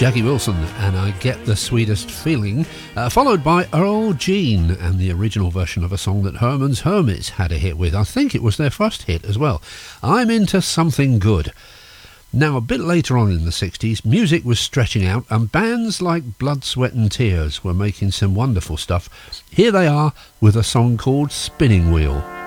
Jackie Wilson and I Get the Sweetest Feeling, followed by Earl Jean and the original version of a song that Herman's Hermits had a hit with. I think it was their first hit as well. I'm Into Something Good. Now, a bit later on in the 60s, music was stretching out and bands like Blood, Sweat and Tears were making some wonderful stuff. Here they are with a song called Spinning Wheel.